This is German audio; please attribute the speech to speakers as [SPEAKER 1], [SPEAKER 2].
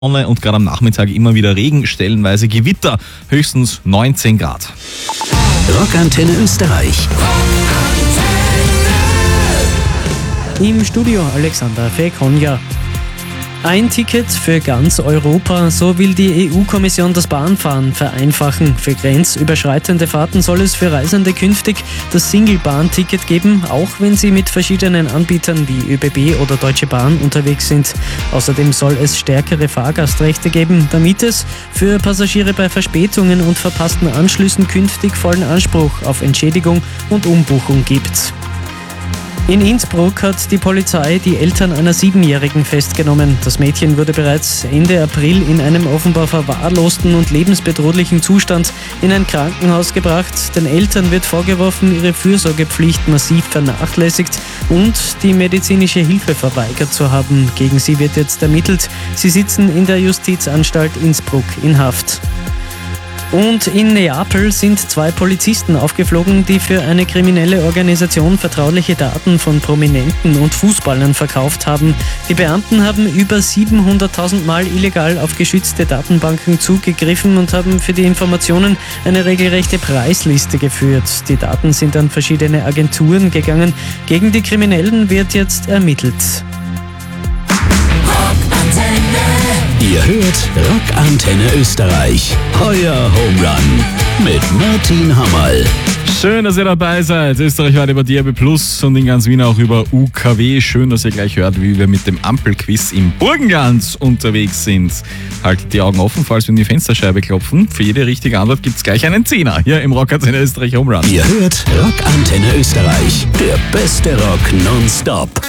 [SPEAKER 1] Sonne und gerade am Nachmittag immer wieder Regen, stellenweise Gewitter, höchstens 19 Grad.
[SPEAKER 2] Rockantenne Österreich.
[SPEAKER 3] Im Studio Alexander Fekonja. Ein Ticket für ganz Europa, so will die EU-Kommission das Bahnfahren vereinfachen. Für grenzüberschreitende Fahrten soll es für Reisende künftig das Single-Bahn-Ticket geben, auch wenn sie mit verschiedenen Anbietern wie ÖBB oder Deutsche Bahn unterwegs sind. Außerdem soll es stärkere Fahrgastrechte geben, damit es für Passagiere bei Verspätungen und verpassten Anschlüssen künftig vollen Anspruch auf Entschädigung und Umbuchung gibt. In Innsbruck hat die Polizei die Eltern einer 7-Jährigen festgenommen. Das Mädchen wurde bereits Ende April in einem offenbar verwahrlosten und lebensbedrohlichen Zustand in ein Krankenhaus gebracht. Den Eltern wird vorgeworfen, ihre Fürsorgepflicht massiv vernachlässigt und die medizinische Hilfe verweigert zu haben. Gegen sie wird jetzt ermittelt. Sie sitzen in der Justizanstalt Innsbruck in Haft. Und in Neapel sind 2 Polizisten aufgeflogen, die für eine kriminelle Organisation vertrauliche Daten von Prominenten und Fußballern verkauft haben. Die Beamten haben über 700.000 Mal illegal auf geschützte Datenbanken zugegriffen und haben für die Informationen eine regelrechte Preisliste geführt. Die Daten sind an verschiedene Agenturen gegangen. Gegen die Kriminellen wird jetzt ermittelt.
[SPEAKER 2] Ihr hört Rockantenne Österreich. Euer Home Run mit Martin Hammerl.
[SPEAKER 1] Schön, dass ihr dabei seid. Österreich war über DAB+ und in ganz Wien auch über UKW. Schön, dass ihr gleich hört, wie wir mit dem Ampelquiz im Burgenland unterwegs sind. Haltet die Augen offen, falls wir in die Fensterscheibe klopfen. Für jede richtige Antwort gibt es gleich einen Zehner hier im Rockantenne Österreich Home Run.
[SPEAKER 2] Ihr hört Rockantenne Österreich. Der beste Rock nonstop.